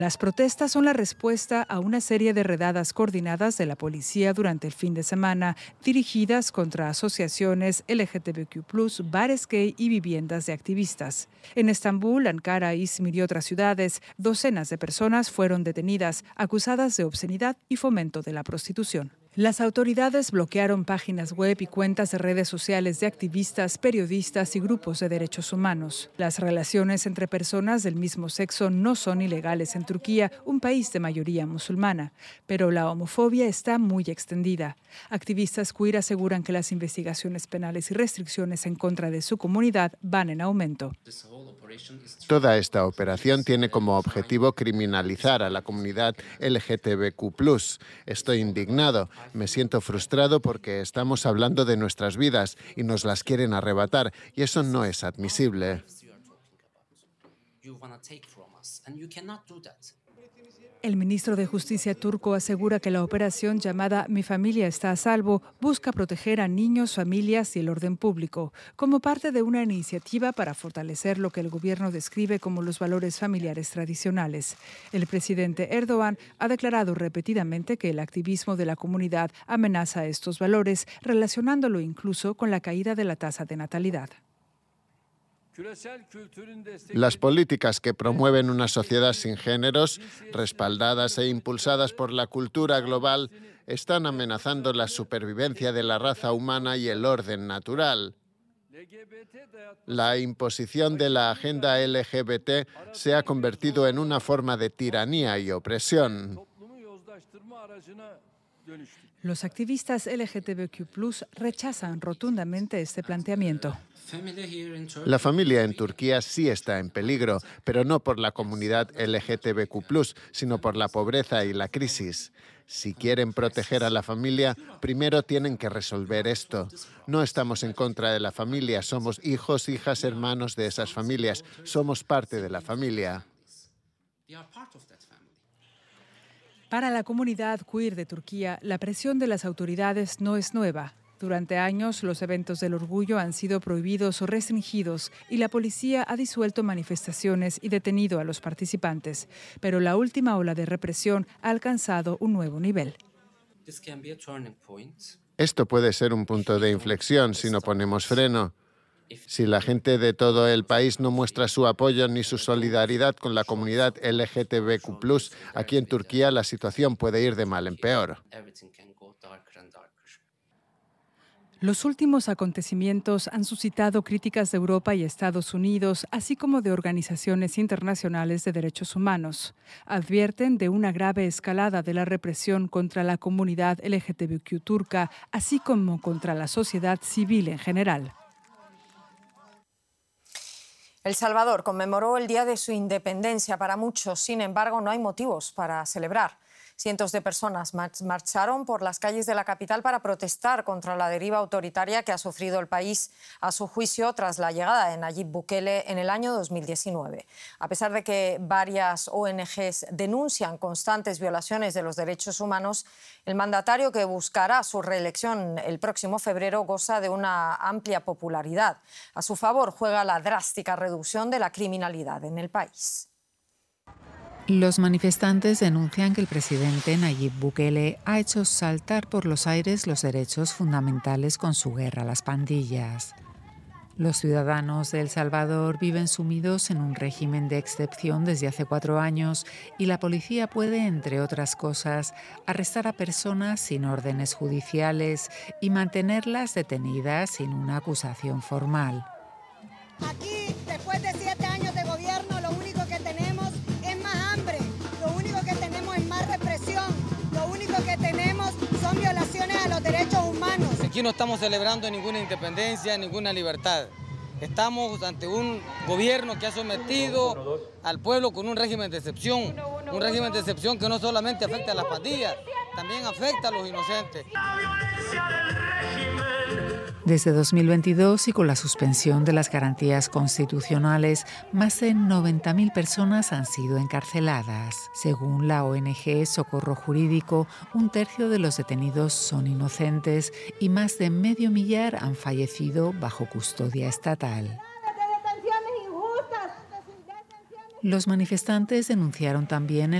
Las protestas son la respuesta a una serie de redadas coordinadas de la policía durante el fin de semana, dirigidas contra asociaciones LGTBQ+, bares gay y viviendas de activistas. En Estambul, Ankara, Izmir y otras ciudades, docenas de personas fueron detenidas, acusadas de obscenidad y fomento de la prostitución. Las autoridades bloquearon páginas web y cuentas de redes sociales de activistas, periodistas y grupos de derechos humanos. Las relaciones entre personas del mismo sexo no son ilegales en Turquía, un país de mayoría musulmana, pero la homofobia está muy extendida. Activistas queer aseguran que las investigaciones penales y restricciones en contra de su comunidad van en aumento. Toda esta operación tiene como objetivo criminalizar a la comunidad LGTBQ+. Estoy indignado, me siento frustrado porque estamos hablando de nuestras vidas y nos las quieren arrebatar, y eso no es admisible. El ministro de Justicia turco asegura que la operación llamada Mi familia está a salvo busca proteger a niños, familias y el orden público, como parte de una iniciativa para fortalecer lo que el gobierno describe como los valores familiares tradicionales. El presidente Erdogan ha declarado repetidamente que el activismo de la comunidad amenaza estos valores, relacionándolo incluso con la caída de la tasa de natalidad. Las políticas que promueven una sociedad sin géneros, respaldadas e impulsadas por la cultura global, están amenazando la supervivencia de la raza humana y el orden natural. La imposición de la agenda LGBT se ha convertido en una forma de tiranía y opresión. Los activistas LGTBQ+ rechazan rotundamente este planteamiento. La familia en Turquía sí está en peligro, pero no por la comunidad LGTBQ+, sino por la pobreza y la crisis. Si quieren proteger a la familia, primero tienen que resolver esto. No estamos en contra de la familia, somos hijos, hijas, hermanos de esas familias. Somos parte de la familia. Para la comunidad queer de Turquía, la presión de las autoridades no es nueva. Durante años, los eventos del orgullo han sido prohibidos o restringidos y la policía ha disuelto manifestaciones y detenido a los participantes. Pero la última ola de represión ha alcanzado un nuevo nivel. Esto puede ser un punto de inflexión si no ponemos freno. Si la gente de todo el país no muestra su apoyo ni su solidaridad con la comunidad LGTBQ+, aquí en Turquía la situación puede ir de mal en peor. Los últimos acontecimientos han suscitado críticas de Europa y Estados Unidos, así como de organizaciones internacionales de derechos humanos. Advierten de una grave escalada de la represión contra la comunidad LGTBQ turca, así como contra la sociedad civil en general. El Salvador conmemoró el día de su independencia. Para muchos, sin embargo, no hay motivos para celebrar. Cientos de personas marcharon por las calles de la capital para protestar contra la deriva autoritaria que ha sufrido el país, a su juicio, tras la llegada de Nayib Bukele en el año 2019. A pesar de que varias ONGs denuncian constantes violaciones de los derechos humanos, el mandatario, que buscará su reelección el próximo febrero, goza de una amplia popularidad. A su favor juega la drástica reducción de la criminalidad en el país. Los manifestantes denuncian que el presidente Nayib Bukele ha hecho saltar por los aires los derechos fundamentales con su guerra a las pandillas. Los ciudadanos de El Salvador viven sumidos en un régimen de excepción desde hace 4 años y la policía puede, entre otras cosas, arrestar a personas sin órdenes judiciales y mantenerlas detenidas sin una acusación formal. Aquí, después de 7 años de gobierno, lo único que tenemos es más hambre, lo único que tenemos es más represión, lo único que tenemos son violaciones a los derechos humanos. Aquí no estamos celebrando ninguna independencia, ninguna libertad. Estamos ante un gobierno que ha sometido al pueblo con un régimen de excepción. Un régimen de excepción que no solamente afecta a las pandillas, también afecta a los inocentes. Desde 2022 y con la suspensión de las garantías constitucionales, más de 90.000 personas han sido encarceladas. Según la ONG Socorro Jurídico, 1/3 de los detenidos son inocentes y más de medio millar han fallecido bajo custodia estatal. Los manifestantes denunciaron también